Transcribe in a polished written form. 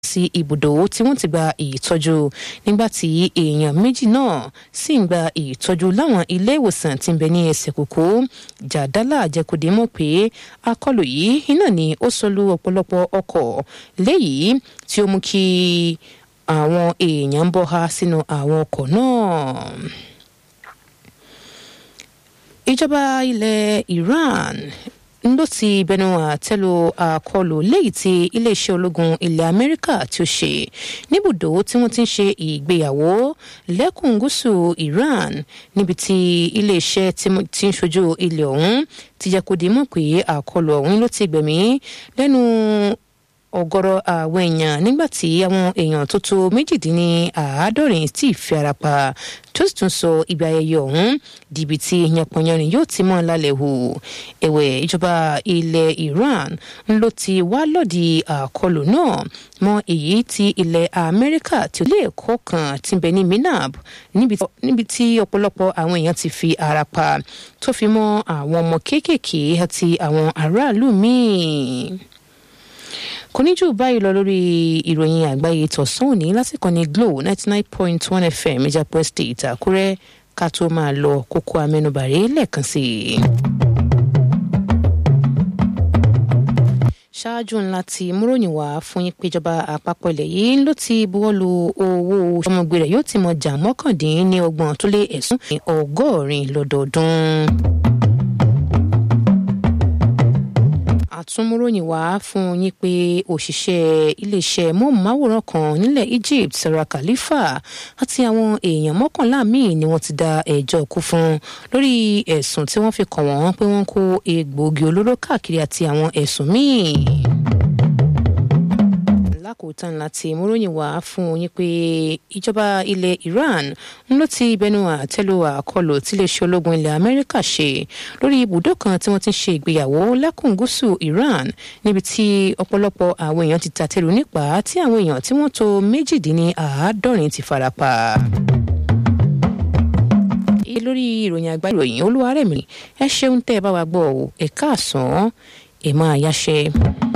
sí ibùdó tí wọ́n ti gba ìtọ́jú nígbà tí èèyàn méjì náà sì ń gba ìtọ́jú láwọn ilé ìwòsàn tí ń bẹ ní ẹsẹ̀ kòkó. Jàdálà jẹ́kọ̀dé mọ̀ pé àkọlù yìí iná ni ó sọlù ọ̀pọ̀lọpọ̀ ọkọ̀ léyìí tí ó mú kí àwọn èèyàn bọ́ ha sínú àwọn ọkọ̀ náà. Ìjọba ilẹ̀ Iran ló ti bẹnu àtẹ́lu àkọlù léyìí tí iléeṣẹ́ ológun ilẹ̀ Amẹ́ríkà tí ó ṣe níbùdó tí wọ́n ti ń ṣe ìgbéyàwó lẹ́kùn gúúsù Iran, níbi tí iléeṣẹ́ tí ń ṣojú ilẹ̀ ọ̀hún ti jẹ́ kó di mọ̀ pé àkọlù ọ̀hún ló ti gbẹ̀mí lẹ́nu ọ̀gọ̀rọ̀ àwọn èèyàn nígbà tí àwọn èèyàn tó tó 150 tí fi ara pa, tó sì tún sọ ibi ayẹyẹ ọ̀hún dìbì tí yanpanyanrin yóò ti mọ́ lálẹ́ hù. Ẹ̀wẹ̀, ìjọba ilẹ̀ Iran ló ti wá lòdì àkọlù náà mọ́ èyí tí ilẹ̀ Amẹ́ríkà tí ó lé ẹ̀kọ́ kan ti bẹ ní Minab, níbi tí ọ̀pọ̀lọpọ̀ àwọn èèyàn ti fi ara pa, tó fi mọ́ àwọn ọmọ kéékèèké àti àwọn aráàlú míì. Kò ní jù báyìí lọ lórí ìròyìn àgbáyé tọ̀sán òní lásìkò ní Glo 99.1 FM Ìjàpọ̀ Estate Àkúrẹ́. Ká tó máa lọ, kókó amẹ́nubàrè lẹ́ẹ̀kan sí i. Ṣáájú ńlá ti múròyìn wá fún yín péjọba àpapọ̀ ilẹ̀ yìí ló ti buwọ́lu owó ọmọgbé rẹ̀ yóò ti mọ jà 29 tó lé ẹ̀sùn 100 lọ́dọọdún. Àtúnmúròyìn wá fún yín pé òṣìṣẹ́ iléeṣẹ́ móhùnmáwòrán kan nílẹ̀ Egypt Sarah Khalifa àti àwọn èèyàn 11 míì ni wọ́n ti dá ẹjọ́ kú fún lórí ẹ̀sùn tí wọ́n fi kàn wọ́n pé wọ́n kó egbòogi olóró káàkiri àti àwọn ẹ̀sùn míì. Lákòótán láti múròyìn wá fún yín pé ìjọba ilẹ̀ Iran ló ti bẹnu àtẹ́lu àkọlù tí iléeṣẹ́ ológun ilẹ̀ Amẹ́ríkà ṣe lórí ibùdó kan tí wọ́n ti ń ṣe ìgbéyàwó lẹ́kùn gúúsù Iran, níbi tí ọ̀pọ̀lọpọ̀ àwọn èèyàn ti tàtẹ́rù nípa tí àwọn èèyàn tí wọ́n tó 150 ti farapa. Lórí ìròyìn àgbáyé ìròyìn Olúwarẹ̀mí, ẹ ṣeun tẹ́ ẹ bá wa gbọ́ ẹ káàsán, ẹ máa yáṣẹ́.